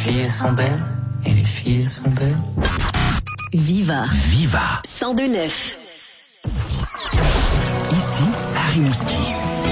filles sont belles et les filles sont belles. Viva. Viva. 102.9. Ici, à Rimouski.